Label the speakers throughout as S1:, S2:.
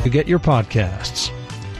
S1: to get your podcasts.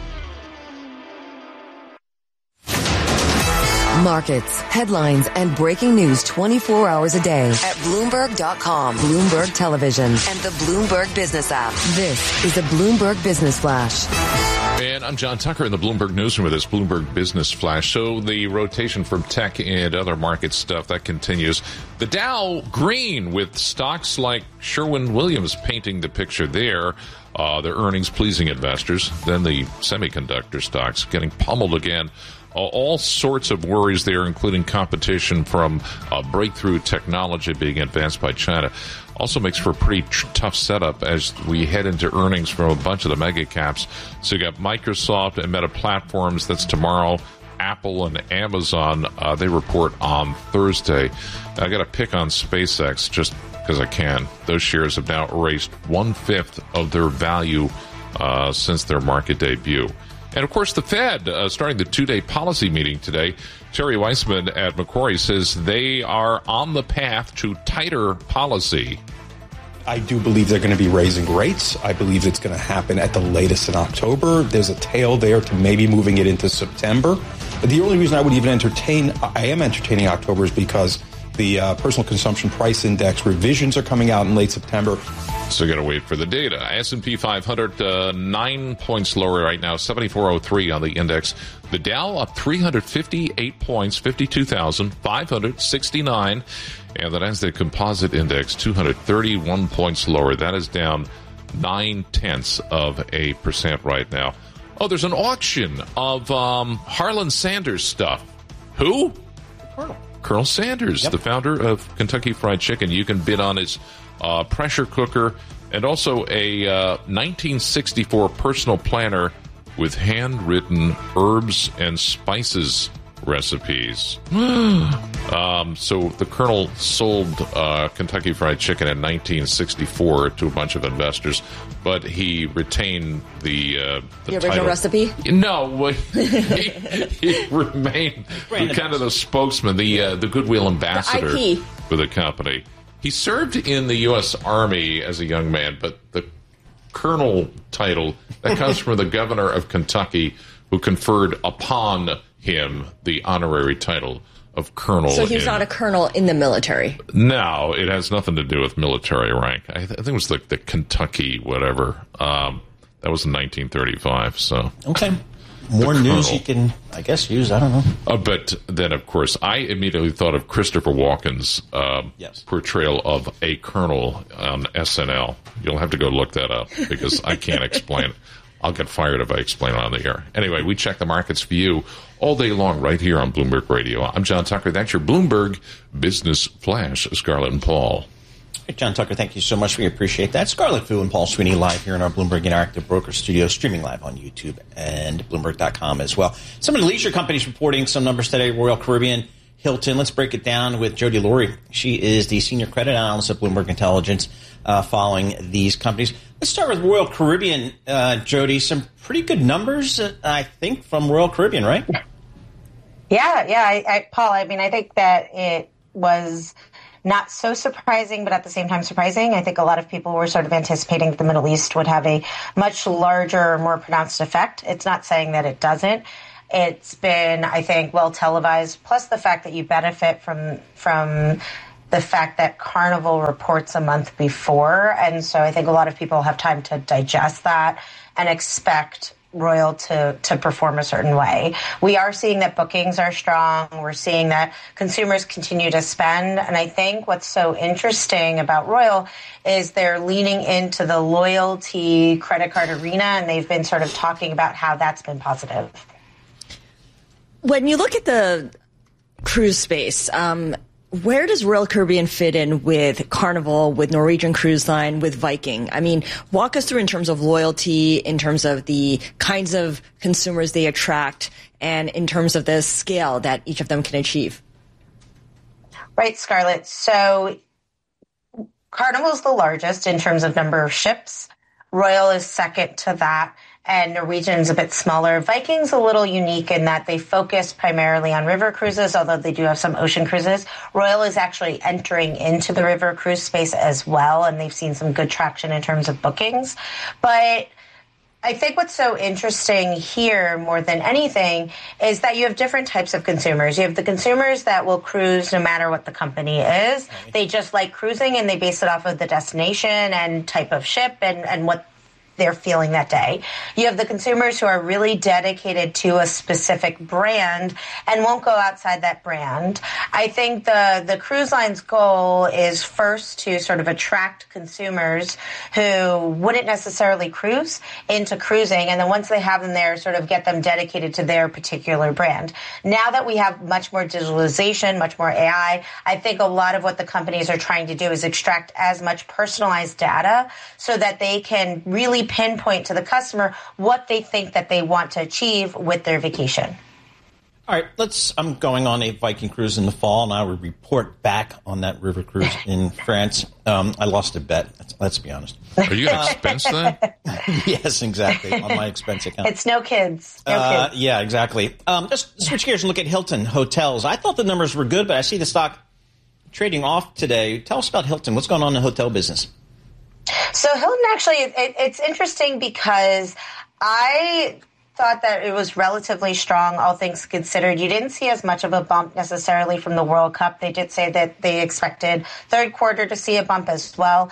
S2: Markets, headlines, and breaking news 24 hours a day at Bloomberg.com, Bloomberg Television, and the Bloomberg Business app. This is the Bloomberg Business Flash.
S3: And I'm John Tucker in the Bloomberg Newsroom with this Bloomberg Business Flash. So the rotation from tech and other market stuff, that continues. The Dow green with stocks like Sherwin-Williams painting the picture there. Their earnings pleasing investors. Then the semiconductor stocks getting pummeled again. All sorts of worries there, including competition from breakthrough technology being advanced by China. Also makes for a pretty tough setup as we head into earnings from a bunch of the mega caps. So you got Microsoft and Meta Platforms. That's tomorrow. Apple and Amazon, they report on Thursday. I got to pick on SpaceX just because I can. Those shares have now erased 1/5 of their value since their market debut. And, of course, the Fed, starting the two-day policy meeting today, Terry Weissman at Macquarie says they are on the path to tighter policy.
S4: I do believe they're going to be raising rates. I believe it's going to happen at the latest in October. There's a tail there to maybe moving it into September. But the only reason I would even I am entertaining October is because the personal consumption price index revisions are coming out in late September.
S3: So you got to wait for the data. S&P 500, 9 points lower right now, 7403 on the index. The Dow up 358 points, 52,569. And the Nasdaq Composite Index, 231 points lower. That is down 0.9% right now. Oh, there's an auction of Harlan Sanders stuff. Who? Colonel Sanders, the founder of Kentucky Fried Chicken. You can bid on his pressure cooker and also a 1964 personal planner with handwritten herbs and spices recipes. So the Colonel sold Kentucky Fried Chicken in 1964 to a bunch of investors, but he retained the
S5: original
S3: title.
S5: Recipe?
S3: No, he remained kind of the spokesman, the goodwill ambassador
S5: the IP.
S3: for the company. He served in the U.S. Army as a young man, but the colonel title, that comes from the governor of Kentucky, who conferred upon him the honorary title of colonel.
S5: So he's not a colonel in the military?
S3: No, it has nothing to do with military rank. I think it was like the Kentucky whatever. That was in 1935. So
S6: okay. More news you can, I guess, use. I don't know.
S3: But then, of course, I immediately thought of Christopher Walken's portrayal of a colonel on SNL. You'll have to go look that up because I can't explain it. I'll get fired if I explain it on the air. Anyway, we check the markets for you all day long right here on Bloomberg Radio. I'm John Tucker. That's your Bloomberg Business Flash, Scarlett and Paul.
S6: Hey, John Tucker, thank you so much. We appreciate that. Scarlett Fu and Paul Sweeney live here in our Bloomberg Interactive Broker Studio, streaming live on YouTube and Bloomberg.com as well. Some of the leisure companies reporting some numbers today, Royal Caribbean, Hilton. Let's break it down with Jody Laurie. She is the senior credit analyst at Bloomberg Intelligence following these companies. Let's start with Royal Caribbean, Jody. Some pretty good numbers, I think, from Royal Caribbean, right?
S7: Yeah, Paul, I mean, I think that it was not so surprising, but at the same time surprising. I think a lot of people were sort of anticipating that the Middle East would have a much larger, more pronounced effect. It's not saying that it doesn't. It's been, I think, well televised, plus the fact that you benefit from the fact that Carnival reports a month before. And so I think a lot of people have time to digest that and expect Royal to perform a certain way. We are seeing that bookings are strong. We're seeing that consumers continue to spend. And I think what's so interesting about Royal is they're leaning into the loyalty credit card arena, and they've been sort of talking about how that's been positive.
S5: When you look at the cruise space, where does Royal Caribbean fit in with Carnival, with Norwegian Cruise Line, with Viking? I mean, walk us through in terms of loyalty, in terms of the kinds of consumers they attract, and in terms of the scale that each of them can achieve.
S7: Right, Scarlett. So Carnival is the largest in terms of number of ships. Royal is second to that. And Norwegian's a bit smaller. Viking's a little unique in that they focus primarily on river cruises, although they do have some ocean cruises. Royal is actually entering into the river cruise space as well, and they've seen some good traction in terms of bookings. But I think what's so interesting here more than anything is that you have different types of consumers. You have the consumers that will cruise no matter what the company is. They just like cruising and they base it off of the destination and type of ship and what they're feeling that day. You have the consumers who are really dedicated to a specific brand and won't go outside that brand. I think the cruise line's goal is first to sort of attract consumers who wouldn't necessarily cruise into cruising, and then once they have them there, sort of get them dedicated to their particular brand. Now that we have much more digitalization, much more AI, I think a lot of what the companies are trying to do is extract as much personalized data so that they can really pinpoint to the customer what they think that they want to achieve with their vacation.
S6: All right, I'm going on a Viking cruise in the fall, and I will report back on that river cruise in France. I lost a bet, let's be honest.
S3: Are you going to expense that?
S6: Yes, exactly, on my expense account.
S7: It's no kids. No kids.
S6: Yeah, exactly. Just switch gears and look at Hilton Hotels. I thought the numbers were good, but I see the stock trading off today. Tell us about Hilton. What's going on in the hotel business?
S7: So Hilton, actually, it's interesting because I thought that it was relatively strong, all things considered. You didn't see as much of a bump necessarily from the World Cup. They did say that they expected third quarter to see a bump as well.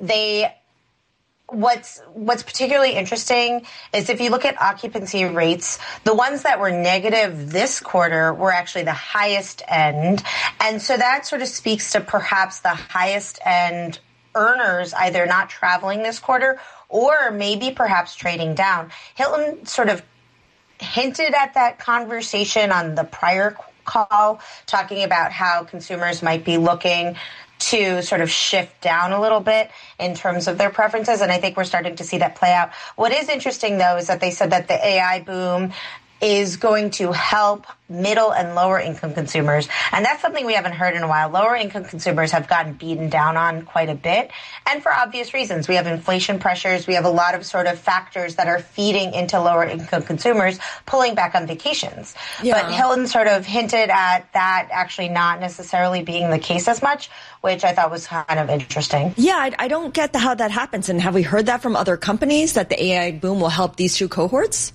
S7: What's particularly interesting is if you look at occupancy rates, the ones that were negative this quarter were actually the highest end. And so that sort of speaks to perhaps the highest end earners either not traveling this quarter or maybe perhaps trading down. Hilton sort of hinted at that conversation on the prior call, talking about how consumers might be looking to sort of shift down a little bit in terms of their preferences, and I think we're starting to see that play out. What is interesting, though, is that they said that the AI boom is going to help middle and lower income consumers. And that's something we haven't heard in a while. Lower income consumers have gotten beaten down on quite a bit. And for obvious reasons. We have inflation pressures. We have a lot of sort of factors that are feeding into lower income consumers, pulling back on vacations. Yeah. But Hilton sort of hinted at that actually not necessarily being the case as much, which I thought was kind of interesting.
S5: Yeah, I don't get how that happens. And have we heard that from other companies, that the AI boom will help these two cohorts?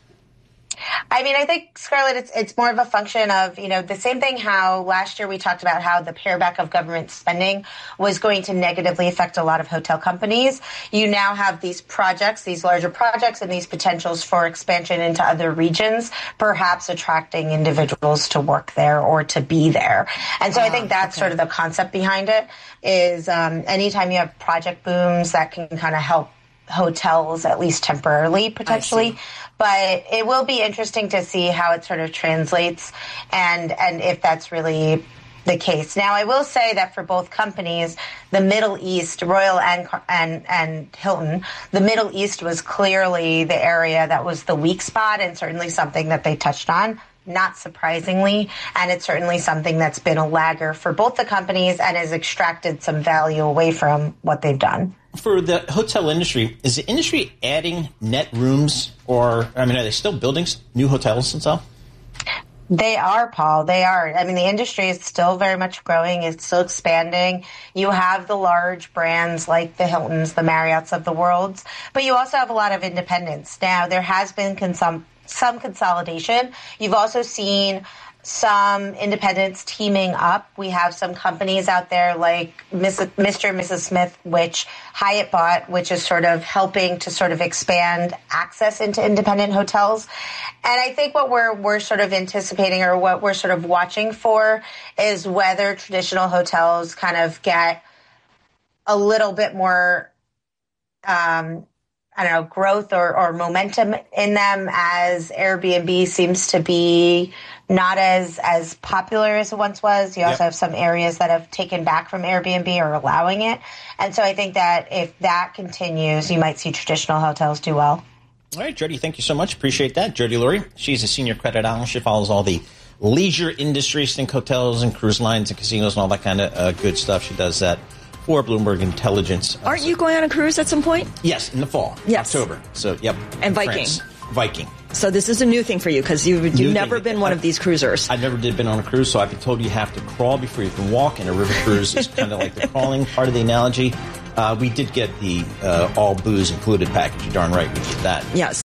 S7: I mean, I think, Scarlett, it's more of a function of, the same thing how last year we talked about how the pareback of government spending was going to negatively affect a lot of hotel companies. You now have these projects, these larger projects, and these potentials for expansion into other regions, perhaps attracting individuals to work there or to be there. And so I think that's sort of the concept behind it is anytime you have project booms that can kind of help hotels, at least temporarily, potentially. But it will be interesting to see how it sort of translates and if that's really the case. Now, I will say that for both companies, the Middle East, Royal and Hilton, the Middle East was clearly the area that was the weak spot and certainly something that they touched on. Not surprisingly, and it's certainly something that's been a lagger for both the companies and has extracted some value away from what they've done.
S6: For the hotel industry, is the industry adding net rooms are they still building new hotels and stuff?
S7: They are, Paul. They are. I mean, the industry is still very much growing. It's still expanding. You have the large brands like the Hiltons, the Marriotts of the world, but you also have a lot of independents. Now, there has been some consolidation. You've also seen some independents teaming up. We have some companies out there like Mr. and Mrs. Smith, which Hyatt bought, which is sort of helping to sort of expand access into independent hotels. And I think what we're sort of anticipating or what we're sort of watching for is whether traditional hotels kind of get a little bit more growth or momentum in them as Airbnb seems to be not as popular as it once was. You also have some areas that have taken back from Airbnb or allowing it. And so I think that if that continues, you might see traditional hotels do well.
S6: All right, Jody, thank you so much. Appreciate that. Jody Lurie, she's a senior credit analyst. She follows all the leisure industries, think hotels and cruise lines and casinos and all that kind of good stuff. She does that for Bloomberg Intelligence.
S5: Aren't you going on a cruise at some point?
S6: Yes, in the fall.
S5: Yes.
S6: October. So, yep.
S5: And Viking.
S6: France. Viking.
S5: So this is a new thing for you because you've never been one of these cruisers.
S6: I never been on a cruise, so I've been told you have to crawl before you can walk, and a river cruise is kind of like the crawling part of the analogy. We did get the all booze included package. You're darn right we did that.
S5: Yes.